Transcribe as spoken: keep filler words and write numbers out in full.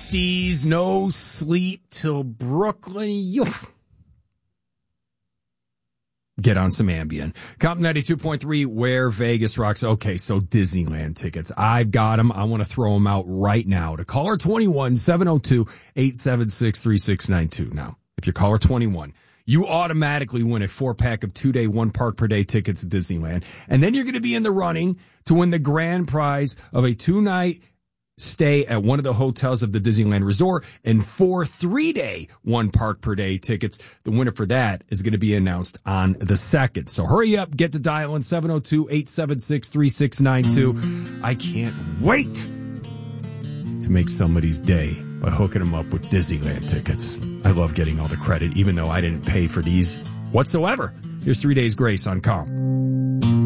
sixties, no sleep till Brooklyn. Yo. Get on some Ambien. Comp ninety-two point three, where Vegas rocks. Okay, so Disneyland tickets. I've got them. I want to throw them out right now. To caller twenty-one, seven oh two, eight seven six, three six nine two. Now, if you're caller twenty-one, you automatically win a four-pack of two-day, one-park-per-day tickets at Disneyland. And then you're going to be in the running to win the grand prize of a two-night stay at one of the hotels of the Disneyland Resort and four three-day, one-park-per-day tickets. The winner for that is going to be announced on the second. So hurry up, get to dialing seven oh two, eight seven six, three six nine two. I can't wait to make somebody's day by hooking them up with Disneyland tickets. I love getting all the credit, even though I didn't pay for these whatsoever. Here's Three Days Grace on Calm.